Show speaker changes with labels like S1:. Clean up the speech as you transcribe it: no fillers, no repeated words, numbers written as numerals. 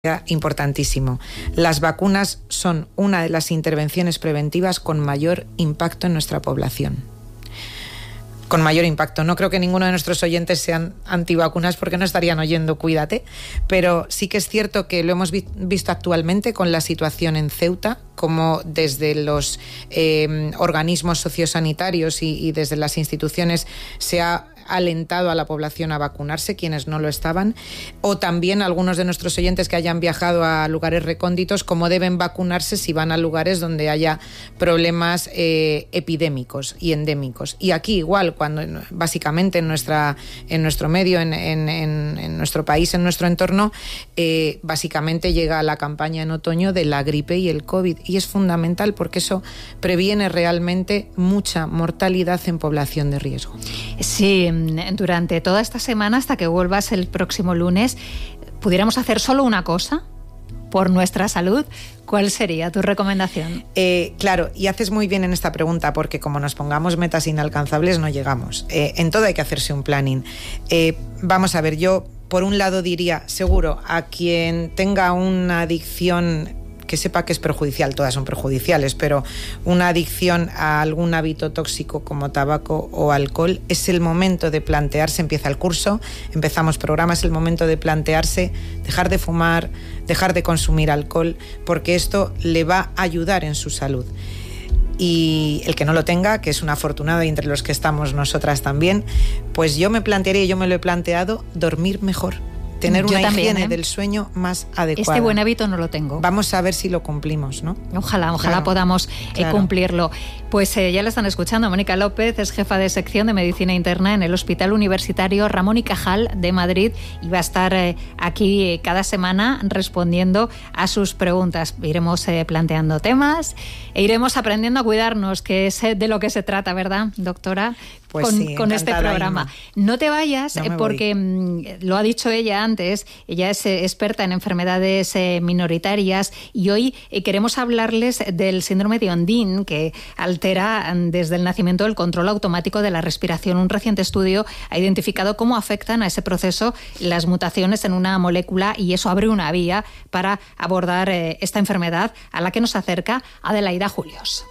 S1: Importantísimo. Las vacunas son una de las intervenciones preventivas con mayor impacto en nuestra población. Con mayor impacto. No creo que ninguno de nuestros oyentes sean antivacunas porque no estarían oyendo Cuídate, pero sí que es cierto que lo hemos visto actualmente con la situación en Ceuta, como desde los organismos sociosanitarios y desde las instituciones se ha alentado a la población a vacunarse, quienes no lo estaban, o también algunos de nuestros oyentes que hayan viajado a lugares recónditos, cómo deben vacunarse si van a lugares donde haya problemas epidémicos y endémicos. Y aquí igual, cuando básicamente en nuestro medio, en nuestro país, en nuestro entorno, básicamente llega la campaña en otoño de la gripe y el COVID, y es fundamental porque eso previene realmente mucha mortalidad en población de riesgo.
S2: Sí, durante toda esta semana, hasta que vuelvas el próximo lunes, ¿pudiéramos hacer solo una cosa por nuestra salud? ¿Cuál sería tu recomendación?
S1: Claro, y haces muy bien en esta pregunta, porque como nos pongamos metas inalcanzables no llegamos. En todo hay que hacerse un planning. Vamos a ver, yo por un lado diría, seguro, a quien tenga una adicción que sepa que es perjudicial, todas son perjudiciales, pero una adicción a algún hábito tóxico como tabaco o alcohol, es el momento de plantearse, empieza el curso, empezamos programa, es el momento de plantearse, dejar de fumar, dejar de consumir alcohol, porque esto le va a ayudar en su salud. Y el que no lo tenga, que es un afortunado y entre los que estamos nosotras también, pues yo me plantearía, yo me lo he planteado, dormir mejor. Tener una higiene del sueño más adecuada.
S2: Este buen hábito no lo tengo.
S1: Vamos a ver si lo cumplimos, ¿no?
S2: Ojalá claro, podamos cumplirlo. Pues ya la están escuchando. Mónica López es jefa de sección de Medicina Interna en el Hospital Universitario Ramón y Cajal de Madrid y va a estar aquí cada semana respondiendo a sus preguntas. Iremos planteando temas e iremos aprendiendo a cuidarnos, que es de lo que se trata, ¿verdad, doctora?
S1: Pues
S2: con este programa. No te vayas, porque lo ha dicho ella antes, ella es experta en enfermedades minoritarias y hoy queremos hablarles del síndrome de Ondine, que altera desde el nacimiento el control automático de la respiración. Un reciente estudio ha identificado cómo afectan a ese proceso las mutaciones en una molécula y eso abre una vía para abordar esta enfermedad a la que nos acerca Adelaida Julios.